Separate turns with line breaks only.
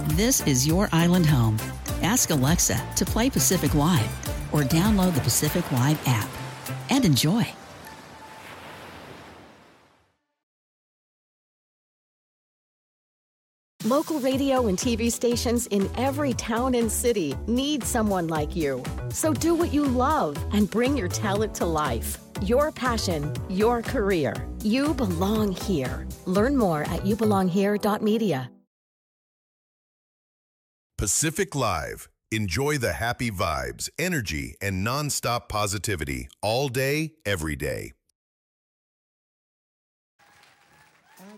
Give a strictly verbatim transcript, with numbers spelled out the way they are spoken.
This is your island home. Ask Alexa to play Pacific Live or download the Pacific Live app and enjoy.
Local radio and T V stations in every town and city need someone like you. So do what you love and bring your talent to life. Your passion, your career. You belong here. Learn more at you belong here dot media.
Pacific Live. Enjoy the happy vibes, energy, and nonstop positivity all day, every day.